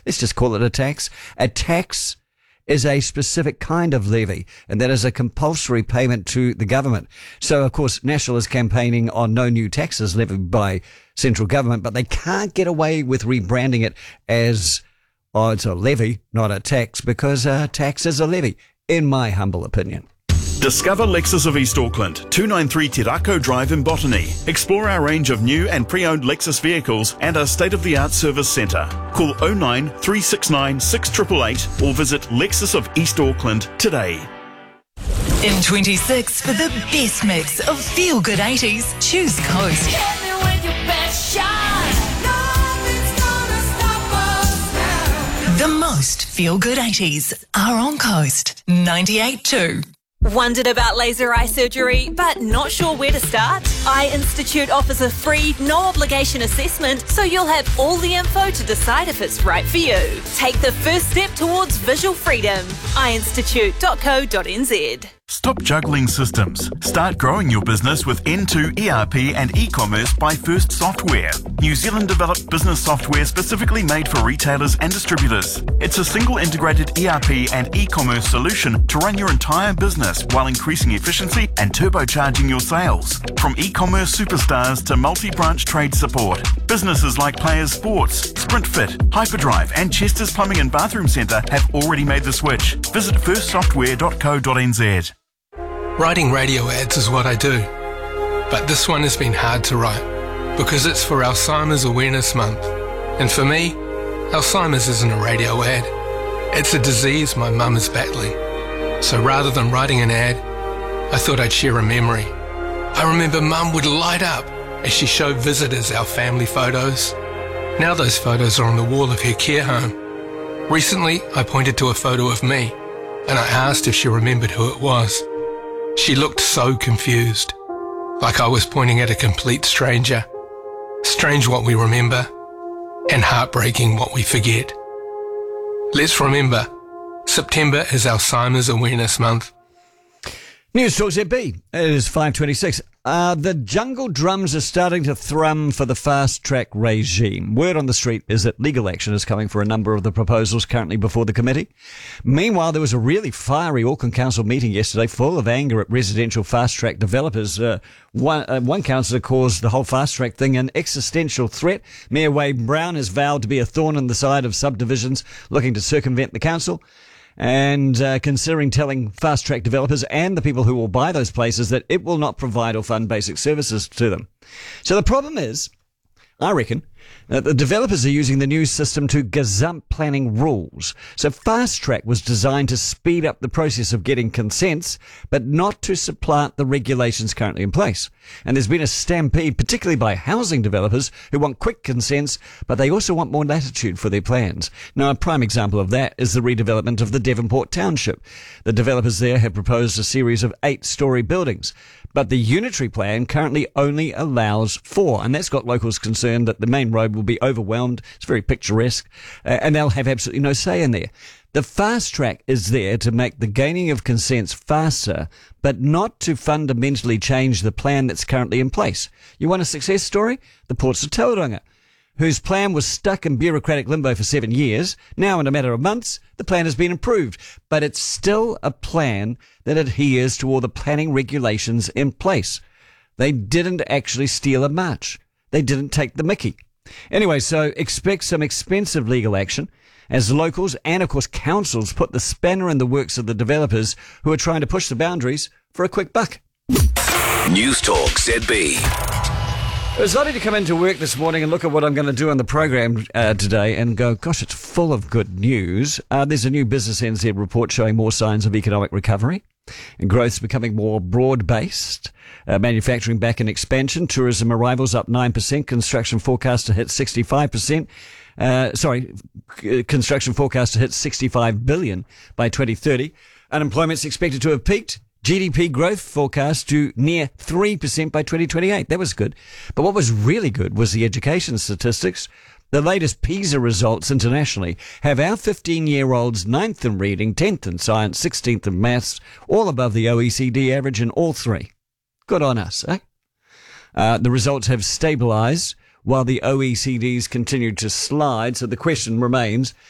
let's just call it a tax. A tax is a specific kind of levy, and that is a compulsory payment to the government. So, of course, National is campaigning on no new taxes levied by central government, but they can't get away with rebranding it as, it's a levy, not a tax, because a tax is a levy, in my humble opinion. Discover Lexus of East Auckland, 293 Te Rako Drive in Botany. Explore our range of new and pre-owned Lexus vehicles and our state-of-the-art service centre. Call 09 369 6888 or visit Lexus of East Auckland today. In 26, for the best mix of feel-good 80s, choose Coast. The most feel-good 80s are on Coast 98.2. Wondered about laser eye surgery, but not sure where to start? Eye Institute offers a free, no-obligation assessment, so you'll have all the info to decide if it's right for you. Take the first step towards visual freedom. eyeinstitute.co.nz. Stop juggling systems. Start growing your business with N2 ERP and e-commerce by First Software. New Zealand developed business software specifically made for retailers and distributors. It's a single integrated ERP and e-commerce solution to run your entire business while increasing efficiency and turbocharging your sales. From e-commerce superstars to multi-branch trade support, businesses like Players Sports, SprintFit, Hyperdrive and Chester's Plumbing and Bathroom Centre have already made the switch. Visit firstsoftware.co.nz. Writing radio ads is what I do, but this one has been hard to write because it's for Alzheimer's Awareness Month. And for me, Alzheimer's isn't a radio ad. It's a disease my mum is battling. So rather than writing an ad, I thought I'd share a memory. I remember Mum would light up as she showed visitors our family photos. Now those photos are on the wall of her care home. Recently, I pointed to a photo of me and I asked if she remembered who it was. She looked so confused, like I was pointing at a complete stranger. Strange what we remember, and heartbreaking what we forget. Let's remember, September is Alzheimer's Awareness Month. News Talk ZB. It is 5:26. The jungle drums are starting to thrum for the fast-track regime. Word on the street is that legal action is coming for a number of the proposals currently before the committee. Meanwhile, there was a really fiery Auckland Council meeting yesterday full of anger at residential fast-track developers. One councillor calls the whole fast-track thing an existential threat. Mayor Wade Brown has vowed to be a thorn in the side of subdivisions looking to circumvent the council, and considering telling fast-track developers and the people who will buy those places that it will not provide or fund basic services to them. So the problem is, I reckon, that the developers are using the new system to gazump planning rules. So Fast Track was designed to speed up the process of getting consents, but not to supplant the regulations currently in place. And there's been a stampede, particularly by housing developers who want quick consents, but they also want more latitude for their plans. Now, a prime example of that is the redevelopment of the Devonport Township. The developers there have proposed a series of 8-storey buildings, but the unitary plan currently only allows 4, and that's got locals concerned that the main road will be overwhelmed. It's very picturesque, and they'll have absolutely no say in there. The fast track is there to make the gaining of consents faster, but not to fundamentally change the plan that's currently in place. You want a success story? The Ports of Tauranga, whose plan was stuck in bureaucratic limbo for 7 years. Now, in a matter of months, the plan has been improved, but it's still a plan that adheres to all the planning regulations in place. They didn't actually steal a march. They didn't take the mickey. Anyway, so expect some expensive legal action as locals and, of course, councils put the spanner in the works of the developers who are trying to push the boundaries for a quick buck. News Talk ZB. It was lovely to come into work this morning and look at what I'm going to do on the program today and go, gosh, it's full of good news. There's a new Business NZ report showing more signs of economic recovery and growth's becoming more broad-based. Manufacturing back in expansion, tourism arrivals up 9%, construction forecast to hit 65%. Construction forecast to hit 65 billion by 2030. Unemployment's expected to have peaked. GDP growth forecast to near 3% by 2028. That was good. But what was really good was the education statistics. The latest PISA results internationally have our 15-year-olds 9th in reading, 10th in science, 16th in maths, all above the OECD average in all three. Good on us, eh? The results have stabilised while the OECD's continued to slide, so the question remains,